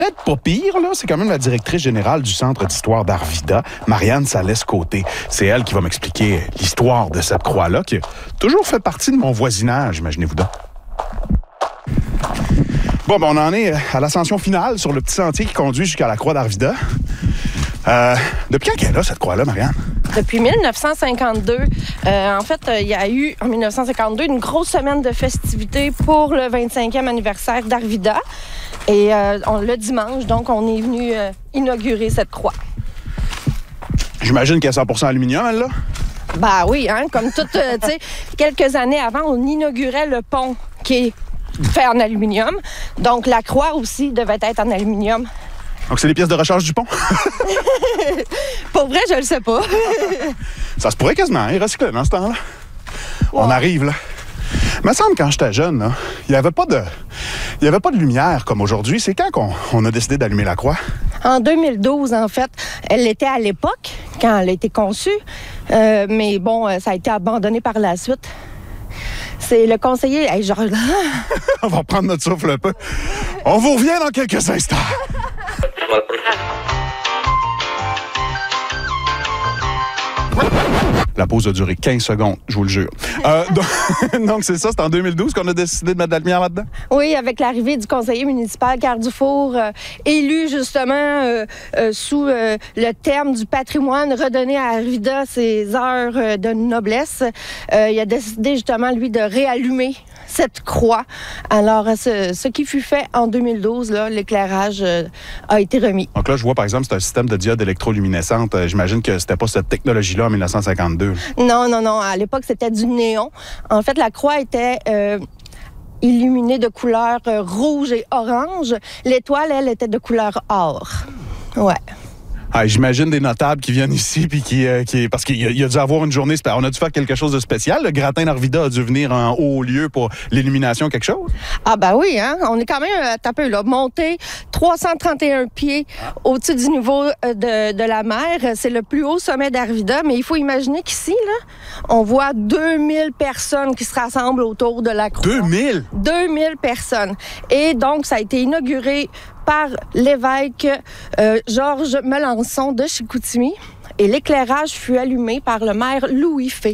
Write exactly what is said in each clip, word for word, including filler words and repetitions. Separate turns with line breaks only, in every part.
Peut-être pas pire, là, c'est quand même la directrice générale du Centre d'histoire d'Arvida, Marianne Salès-Côté. C'est elle qui va m'expliquer l'histoire de cette croix-là, qui a toujours fait partie de mon voisinage, imaginez-vous donc. Bon, ben, on en est à l'ascension finale sur le petit sentier qui conduit jusqu'à la croix d'Arvida. Euh, depuis quand qu'elle est là, cette croix-là, Marianne?
Depuis mille neuf cent cinquante-deux. Euh, en fait, il euh, y a eu, en mille neuf cent cinquante-deux, une grosse semaine de festivités pour le vingt-cinquième anniversaire d'Arvida. Et euh, on, le dimanche, donc, on est venu euh, inaugurer cette croix.
J'imagine qu'elle est cent pour cent aluminium, elle, là?
Ben oui, hein, comme tout, euh, tu sais, quelques années avant, on inaugurait le pont qui est fait en aluminium. Donc, la croix aussi devait être en aluminium.
Donc, c'est les pièces de rechange du pont?
Pour vrai, je le sais pas.
Ça se pourrait quasiment, hein, recycler dans ce temps-là.
Ouais.
On arrive, là. Il me semble, quand j'étais jeune, là, il n'y avait pas de... Il n'y avait pas de lumière comme aujourd'hui. C'est quand qu'on on a décidé d'allumer la croix?
En deux mille douze, en fait. Elle l'était à l'époque, quand elle a été conçue. Euh, mais bon, ça a été abandonné par la suite. C'est le conseiller... Hey, genre...
On va prendre notre souffle un peu. On vous revient dans quelques instants. La pause a duré quinze secondes, je vous le jure. Euh, donc, donc c'est ça, c'est en deux mille douze qu'on a décidé de mettre de la lumière là-dedans?
Oui, avec l'arrivée du conseiller municipal Carl Dufour, euh, élu justement euh, euh, sous euh, le terme du patrimoine, redonner à Arvida ses heures euh, de noblesse. Euh, il a décidé justement, lui, de réallumer cette croix. Alors, ce, ce qui fut fait en deux mille douze, là, l'éclairage euh, a été remis.
Donc là, je vois, par exemple, c'est un système de diode électroluminescente. Euh, J'imagine que c'était pas cette technologie-là en mille neuf cent cinquante-deux.
Non, non, non. À l'époque, c'était du néon. En fait, la croix était... Euh, illuminée de couleur euh, rouge et orange. L'étoile, elle, était de couleur or. Ouais.
Ah, j'imagine des notables qui viennent ici, puis qui, euh, qui parce qu'il y a, il y a dû avoir une journée spéciale. On a dû faire quelque chose de spécial. Le gratin d'Arvida a dû venir en haut lieu pour l'illumination, quelque chose.
Ah ben oui, hein. On est quand même euh, tapé là, monté trois cent trente et un pieds ah. au-dessus du niveau euh, de, de la mer. C'est le plus haut sommet d'Arvida, mais il faut imaginer qu'ici, là, on voit deux mille personnes qui se rassemblent autour de la croix.
deux mille?
deux mille personnes. Et donc, ça a été inauguré par l'évêque euh, Georges Melançon de Chicoutimi. Et l'éclairage fut allumé par le maire Louis Fay.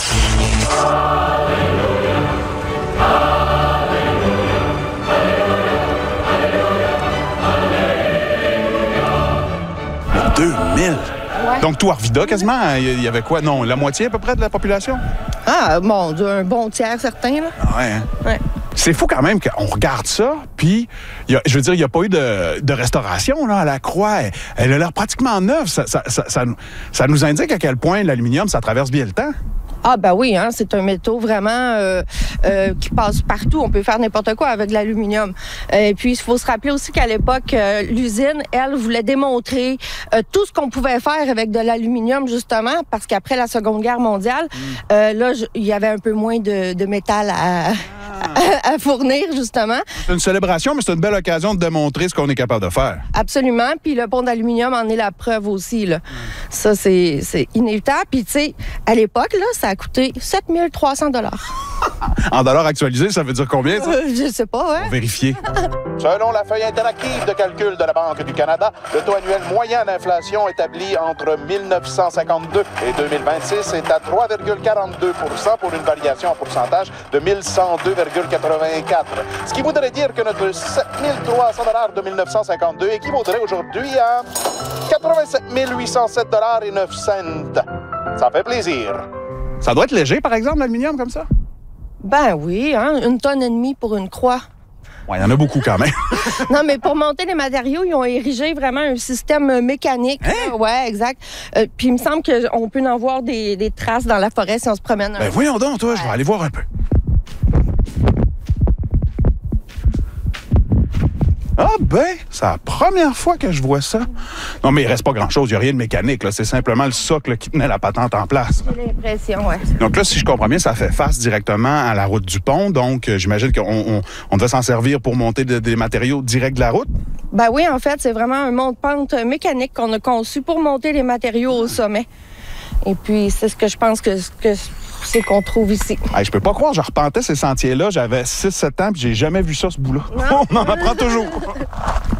deux mille?
Ouais.
Donc, tout Arvida, quasiment, il y avait quoi? Non, la moitié à peu près de la population?
Ah, bon, un bon tiers certain, là.
Ah ouais, hein?
Ouais.
C'est fou quand même qu'on regarde ça, puis, je veux dire, il n'y a pas eu de, de restauration là, à la croix. Elle, elle a l'air pratiquement neuve. Ça, ça, ça, ça, ça nous indique à quel point l'aluminium, ça traverse bien le temps.
Ah ben oui, hein, c'est un métaux vraiment euh, euh, qui passe partout. On peut faire n'importe quoi avec l'aluminium. Et euh, puis, il faut se rappeler aussi qu'à l'époque, euh, l'usine, elle, voulait démontrer euh, tout ce qu'on pouvait faire avec de l'aluminium, justement, parce qu'après la Seconde Guerre mondiale, mm. euh, là, il y avait un peu moins de, de métal à... Ah. À, à fournir, justement.
C'est une célébration, mais c'est une belle occasion de démontrer ce qu'on est capable de faire.
Absolument. Puis le pont d'aluminium en est la preuve aussi, là. Mm. Ça, c'est, c'est inévitable. Puis, tu sais, à l'époque, là, ça a coûté sept mille trois cents dollars.
En dollars actualisés, ça veut dire combien, ça?
Euh, je sais pas, ouais.
On va vérifier.
Selon la feuille interactive de calcul de la Banque du Canada, le taux annuel moyen d'inflation établi entre mille neuf cent cinquante-deux et deux mille vingt-six est à trois virgule quarante-deux pour cent pour une variation en pourcentage de mille cent deux virgule quatre-vingt-quatre. Ce qui voudrait dire que notre sept mille trois cents dollars de mille neuf cent cinquante-deux équivaudrait aujourd'hui à quatre-vingt-sept mille huit cent sept dollars et neuf cents. Ça fait plaisir.
Ça doit être léger, par exemple, l'aluminium, comme ça?
Ben oui, hein, une tonne et demie pour une croix.
Oui, il y en a beaucoup quand même.
Non, mais pour monter les matériaux, ils ont érigé vraiment un système mécanique.
Hein?
Oui, exact. Euh, puis il me semble qu'on peut en voir des, des traces dans la forêt si on se promène.
Ben voyons donc, toi, ouais. Je vais aller voir un peu. Ah ben, c'est la première fois que je vois ça. Non, mais il reste pas grand-chose, il n'y a rien de mécanique, là. C'est simplement le socle qui tenait la patente en place.
J'ai l'impression, oui.
Donc là, si je comprends bien, ça fait face directement à la route du pont. Donc, euh, j'imagine qu'on on, on devait s'en servir pour monter de, des matériaux directs de la route.
Ben oui, en fait, c'est vraiment un monte-pente mécanique qu'on a conçu pour monter les matériaux au sommet. Et puis, c'est ce que je pense que, que c'est qu'on trouve ici.
Hey, je peux pas croire, je repentais ces sentiers-là. J'avais six sept ans, puis j'ai jamais vu ça, ce bout-là. On en apprend toujours.